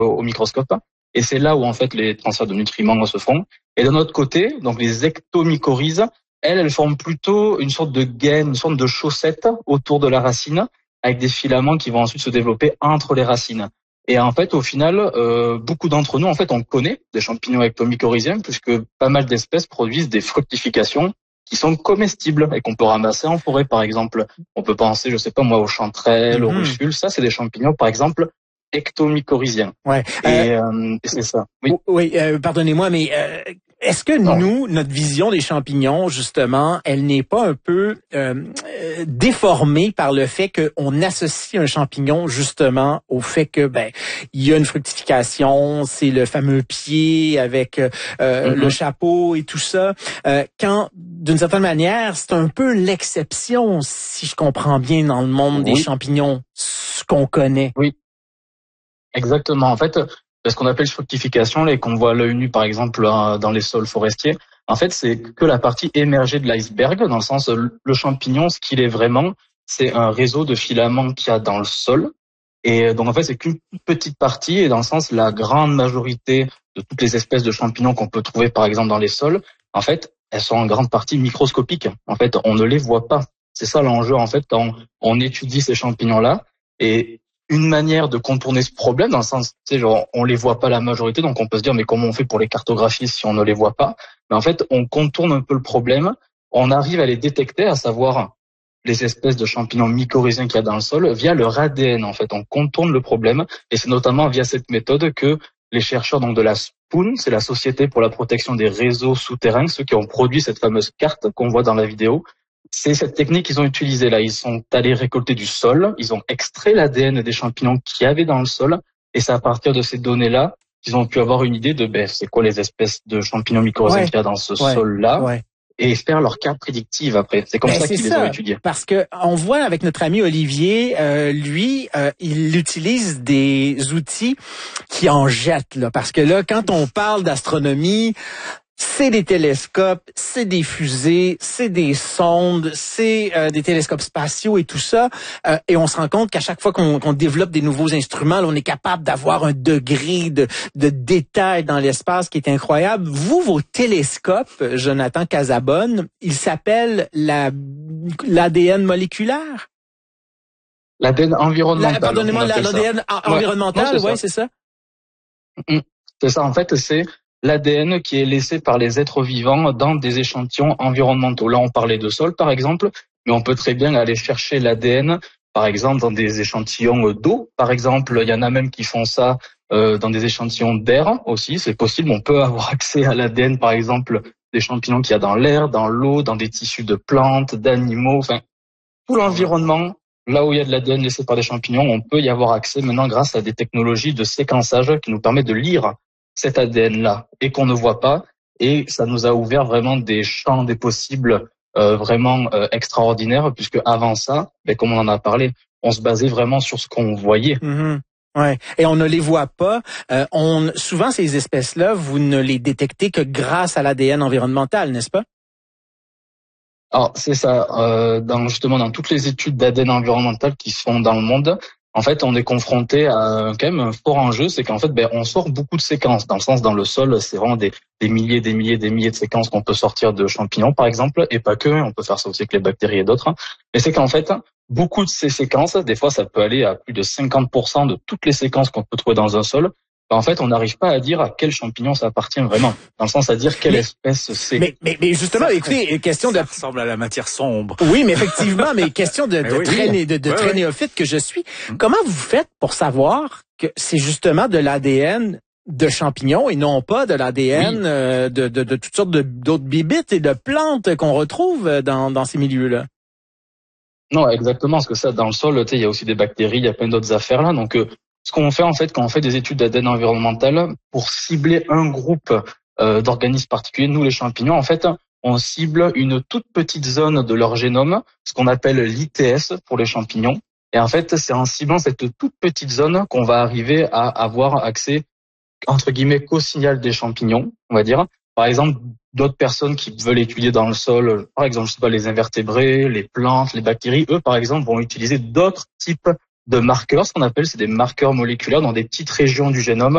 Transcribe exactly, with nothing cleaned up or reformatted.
au microscope. Et c'est là où en fait les transferts de nutriments se font. Et d'un autre côté, donc les ectomycorhizes, elles, elles forment plutôt une sorte de gaine, une sorte de chaussette autour de la racine, avec des filaments qui vont ensuite se développer entre les racines. Et en fait, au final, euh, beaucoup d'entre nous, en fait, on connaît des champignons ectomycorhiziens, puisque pas mal d'espèces produisent des fructifications qui sont comestibles et qu'on peut ramasser en forêt, par exemple. On peut penser, je sais pas moi, aux chanterelles, mm-hmm. aux russules. Ça, c'est des champignons, par exemple, ectomycorhiziens. Ouais. Et, euh, euh, et c'est ça. Oui. Oui. Euh, pardonnez-moi, mais euh, est-ce que non. nous, notre vision des champignons, justement, elle n'est pas un peu euh, déformée par le fait qu'on associe un champignon justement au fait que ben il y a une fructification, c'est le fameux pied avec euh, mm-hmm. le chapeau et tout ça. Euh, quand d'une certaine manière, c'est un peu l'exception, si je comprends bien, dans le monde oui. des champignons, ce qu'on connaît. Oui. Exactement. En fait, ce qu'on appelle fructification, et qu'on voit à l'œil nu, par exemple, dans les sols forestiers, en fait, c'est que la partie émergée de l'iceberg, dans le sens, le champignon, ce qu'il est vraiment, c'est un réseau de filaments qu'il y a dans le sol. Et donc, en fait, c'est qu'une petite partie, et dans le sens, la grande majorité de toutes les espèces de champignons qu'on peut trouver, par exemple, dans les sols, en fait, elles sont en grande partie microscopiques. En fait, on ne les voit pas. C'est ça l'enjeu, en fait, quand on étudie ces champignons-là. Et une manière de contourner ce problème, dans le sens, tu sais, genre, on les voit pas la majorité, donc on peut se dire, mais comment on fait pour les cartographier si on ne les voit pas? Mais en fait, on contourne un peu le problème, on arrive à les détecter, à savoir les espèces de champignons mycorhiziens qu'il y a dans le sol, via leur A D N, en fait. On contourne le problème, et c'est notamment via cette méthode que les chercheurs donc de la S P O N, c'est la Société pour la protection des réseaux souterrains, ceux qui ont produit cette fameuse carte qu'on voit dans la vidéo, c'est cette technique qu'ils ont utilisée là. Ils sont allés récolter du sol, ils ont extrait l'A D N des champignons qu'il y avait dans le sol, et c'est à partir de ces données-là qu'ils ont pu avoir une idée de ben, c'est quoi les espèces de champignons mycorhiziens ouais. qu'il y a dans ce ouais. sol-là, ouais. et faire leur carte prédictive après. C'est comme ben, ça qu'ils ça, les ont étudiés. Parce que on voit avec notre ami Olivier, euh, lui, euh, il utilise des outils qui en jettent là, parce que là, quand on parle d'astronomie, c'est des télescopes, c'est des fusées, c'est des sondes, c'est euh, des télescopes spatiaux et tout ça. Euh, et on se rend compte qu'à chaque fois qu'on, qu'on développe des nouveaux instruments, là, on est capable d'avoir un degré de, de détail dans l'espace qui est incroyable. Vous, vos télescopes, Jonathan Casabonne, ils s'appellent la, l'A D N moléculaire? L'A D N environnemental. La, pardonnez-moi, l'A D N en, ouais. environnemental, oui, c'est ça. Mmh. C'est ça, en fait, c'est l'A D N qui est laissé par les êtres vivants dans des échantillons environnementaux. Là, on parlait de sol, par exemple, mais on peut très bien aller chercher l'A D N, par exemple, dans des échantillons d'eau. Par exemple, il y en a même qui font ça euh, dans des échantillons d'air aussi. C'est possible, on peut avoir accès à l'A D N, par exemple, des champignons qu'il y a dans l'air, dans l'eau, dans des tissus de plantes, d'animaux, enfin, tout l'environnement. Là où il y a de l'A D N laissé par des champignons, on peut y avoir accès maintenant grâce à des technologies de séquençage qui nous permettent de lire cet A D N-là et qu'on ne voit pas. Et ça nous a ouvert vraiment des champs des possibles euh, vraiment euh, extraordinaires, puisque avant ça, ben, comme on en a parlé, on se basait vraiment sur ce qu'on voyait. Mm-hmm. Ouais, et on ne les voit pas. Euh, on souvent ces espèces-là, vous ne les détectez que grâce à l'A D N environnemental, n'est-ce pas? Alors c'est ça. Euh, dans justement dans toutes les études d'A D N environnemental qui se font dans le monde, en fait, on est confronté à quand même un fort enjeu, c'est qu'en fait, ben, on sort beaucoup de séquences. Dans le sens, dans le sol, c'est vraiment des, des milliers, des milliers, des milliers de séquences qu'on peut sortir de champignons, par exemple, et pas que. On peut faire ça aussi avec les bactéries et d'autres. Mais c'est qu'en fait, beaucoup de ces séquences, des fois, ça peut aller à plus de cinquante pour cent de toutes les séquences qu'on peut trouver dans un sol. Ben, en fait, on n'arrive pas à dire à quel champignon ça appartient vraiment. Dans le sens à dire quelle mais, espèce c'est. Mais, mais, mais justement, ça, écoutez, question ça de... Ça ressemble à la matière sombre. Oui, mais effectivement, mais question de, de, oui, traîné, de, de ouais, très néophyte que je suis. Hum. Comment vous faites pour savoir que c'est justement de l'A D N de champignons et non pas de l'A D N oui. euh, de, de, de toutes sortes de, d'autres bibites et de plantes qu'on retrouve dans, dans ces milieux-là? Non, exactement, parce que ça, dans le sol, tu sais, il y a aussi des bactéries, il y a plein d'autres affaires là, donc... Euh, ce qu'on fait en fait quand on fait des études d'A D N environnemental pour cibler un groupe euh, d'organismes particuliers, nous les champignons, en fait, on cible une toute petite zone de leur génome, ce qu'on appelle l'I T S pour les champignons. Et en fait, c'est en ciblant cette toute petite zone qu'on va arriver à avoir accès, entre guillemets, qu'au signal des champignons, on va dire. Par exemple, d'autres personnes qui veulent étudier dans le sol, par exemple, je sais pas, les invertébrés, les plantes, les bactéries, eux, par exemple, vont utiliser d'autres types de marqueurs, ce qu'on appelle, c'est des marqueurs moléculaires dans des petites régions du génome